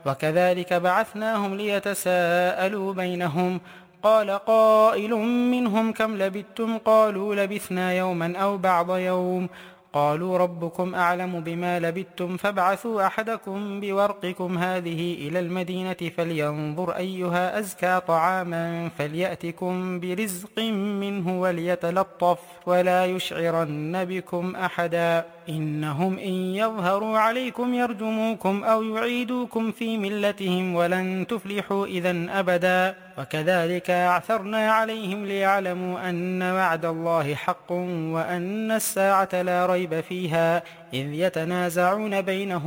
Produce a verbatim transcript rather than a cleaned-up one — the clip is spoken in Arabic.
وكذلك بعثناهم ليتساءلوا بينهم قال قائل منهم كم لبثتم قالوا لبثنا يوما أو بعض يوم قالوا ربكم أعلم بما لبثتم فابعثوا أحدكم بورقكم هذه إلى المدينة فلينظر أيها أزكى طعاما فليأتكم برزق منه وليتلطف ولا يشعرن بكم أحدا إنهم إن يظهروا عليكم يرجموكم أو يعيدوكم في ملتهم ولن تفلحوا إذن أبدا وكذلك أعثرنا عليهم ليعلموا أن وعد الله حق وأن الساعة لا ريب فيها إذ يتنازعون بينهم